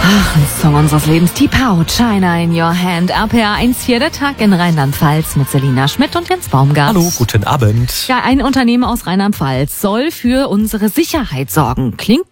Ach, ein Song unseres Lebens. T-Pow, China in Your Hand. RPR 1.4, der Tag in Rheinland-Pfalz mit Selina Schmidt und Jens Baumgart. Hallo, guten Abend. Ja, ein Unternehmen aus Rheinland-Pfalz soll für unsere Sicherheit sorgen. Klingt